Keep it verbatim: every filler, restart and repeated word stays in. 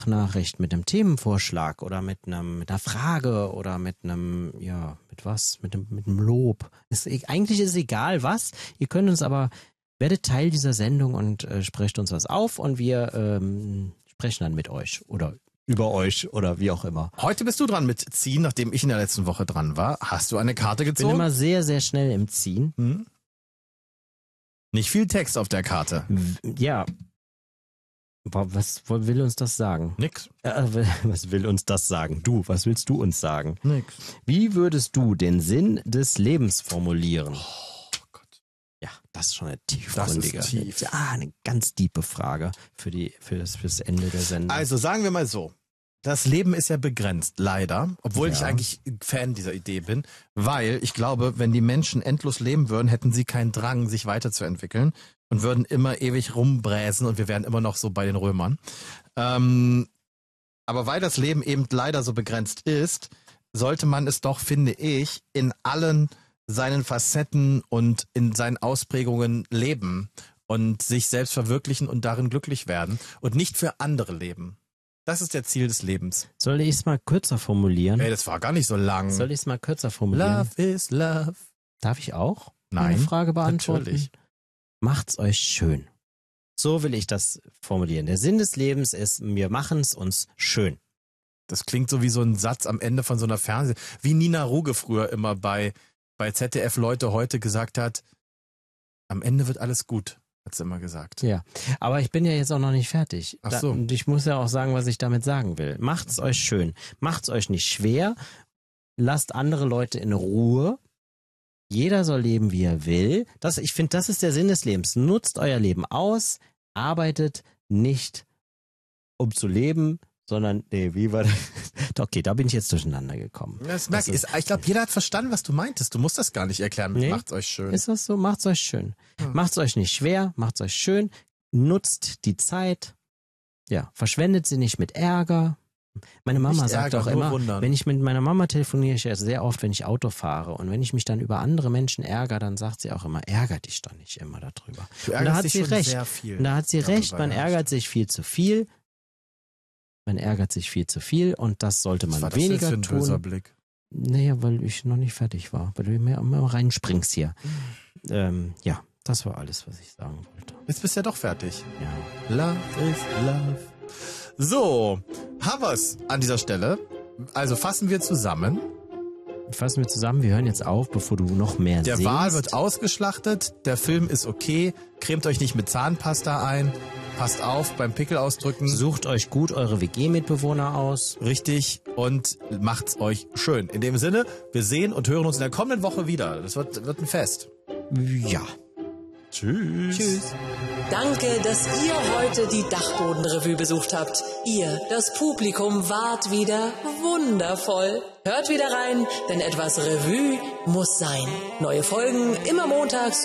Nachricht mit einem Themenvorschlag oder mit einem mit einer Frage oder mit einem, ja, mit was, mit einem, mit einem Lob. Ist, eigentlich ist es egal was, ihr könnt uns aber, werdet Teil dieser Sendung und äh, sprecht uns was auf und wir ähm, sprechen dann mit euch oder über euch oder wie auch immer. Heute bist du dran mit Ziehen, nachdem ich in der letzten Woche dran war. Hast du eine Karte Ich bin gezogen? immer sehr, sehr schnell im Ziehen. Hm? Nicht viel Text auf der Karte. Ja. Was will uns das sagen? Nix. Äh, was will uns das sagen? Du, was willst du uns sagen? Nix. Wie würdest du den Sinn des Lebens formulieren? Oh Gott. Ja, das ist schon eine tiefgründige. Das ist tief. Ja, eine ganz tiefe Frage für die für das fürs Ende der Sendung. Also sagen wir mal so. Das Leben ist ja begrenzt, leider, obwohl Ja. ich eigentlich Fan dieser Idee bin, weil ich glaube, wenn die Menschen endlos leben würden, hätten sie keinen Drang, sich weiterzuentwickeln und würden immer ewig rumbräsen und wir wären immer noch so bei den Römern. Ähm, aber weil das Leben eben leider so begrenzt ist, sollte man es doch, finde ich, in allen seinen Facetten und in seinen Ausprägungen leben und sich selbst verwirklichen und darin glücklich werden und nicht für andere leben. Das ist der Ziel des Lebens. Soll ich es mal kürzer formulieren? Ey, das war gar nicht so lang. Soll ich es mal kürzer formulieren? Love is love. Darf ich auch Nein, eine Frage beantworten? natürlich. Macht's euch schön. So will ich das formulieren. Der Sinn des Lebens ist, wir machen es uns schön. Das klingt so wie so ein Satz am Ende von so einer Fernseh... Wie Nina Ruge früher immer bei, bei Z D F Leute heute gesagt hat, am Ende wird alles gut, hat sie immer gesagt. Ja, aber ich bin ja jetzt auch noch nicht fertig. Ach so. Da, und ich muss ja auch sagen, was ich damit sagen will. Macht's euch schön. Macht's euch nicht schwer. Lasst andere Leute in Ruhe. Jeder soll leben, wie er will. Das, ich finde, das ist der Sinn des Lebens. Nutzt euer Leben aus. Arbeitet nicht, um zu leben, sondern, nee, wie war das? Okay, da bin ich jetzt durcheinander gekommen. Das merke ich. Ich glaube, jeder hat verstanden, was du meintest. Du musst das gar nicht erklären. Nee. Macht's euch schön. Ist das so? Macht's euch schön. Hm. Macht's euch nicht schwer, macht's euch schön. Nutzt die Zeit. Ja, verschwendet sie nicht mit Ärger. Meine Mama Nicht sagt Ärger, auch nur immer, wundern. wenn ich mit meiner Mama telefoniere, ich ja sehr oft, wenn ich Auto fahre. Und wenn ich mich dann über andere Menschen ärgere, dann sagt sie auch immer, ärger dich doch nicht immer darüber. Du Und da ärgerst hat dich sie schon recht. sehr viel. Und da hat sie darüber, recht, man ja. ärgert sich viel zu viel. Man ärgert sich viel zu viel und das sollte man Was war das denn weniger für ein böser tun. Blick? Naja, weil ich noch nicht fertig war, weil du mir immer reinspringst hier. Mhm. Ähm, ja, das war alles, was ich sagen wollte. Jetzt bist du ja doch fertig. Ja. Love is love. So, haben wir's an dieser Stelle. Also fassen wir zusammen. Fassen wir zusammen, wir hören jetzt auf, bevor du noch mehr Der singst. Wal wird ausgeschlachtet, der Film ist okay, cremt euch nicht mit Zahnpasta ein, passt auf beim Pickel ausdrücken, Sucht euch gut eure W G-Mitbewohner aus. richtig, und macht's euch schön. In dem Sinne, wir sehen und hören uns in der kommenden Woche wieder. Das wird, wird ein Fest. Ja. Tschüss. Tschüss. Danke, dass ihr heute die Dachbodenrevue besucht habt. Ihr, das Publikum, wart wieder wundervoll. Hört wieder rein, denn etwas Revue muss sein. Neue Folgen immer montags